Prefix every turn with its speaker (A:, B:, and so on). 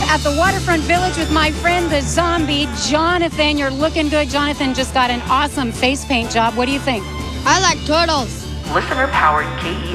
A: at the Waterfront Village with my friend, the zombie, Jonathan. You're looking good. Jonathan just got an awesome face paint job. What do you think?
B: I like turtles.
C: Listener-powered KE